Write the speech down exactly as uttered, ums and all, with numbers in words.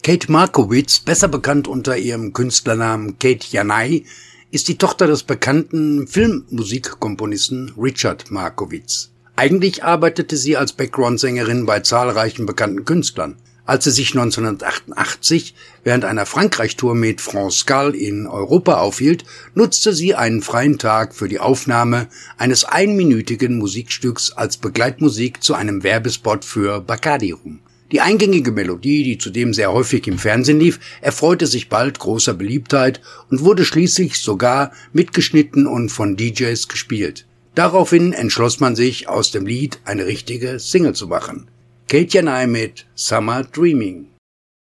Kate Markowitz, besser bekannt unter ihrem Künstlernamen Kate Janai, ist die Tochter des bekannten Filmmusikkomponisten Richard Markowitz. Eigentlich arbeitete sie als Background-Sängerin bei zahlreichen bekannten Künstlern. Als sie sich neunzehnhundertachtundachtzig während einer Frankreich-Tour mit France Gall in Europa aufhielt, nutzte sie einen freien Tag für die Aufnahme eines einminütigen Musikstücks als Begleitmusik zu einem Werbespot für Bacardi Rum. Die eingängige Melodie, die zudem sehr häufig im Fernsehen lief, erfreute sich bald großer Beliebtheit und wurde schließlich sogar mitgeschnitten und von D Js gespielt. Daraufhin entschloss man sich, aus dem Lied eine richtige Single zu machen. Kate Janai mit Summer Dreaming.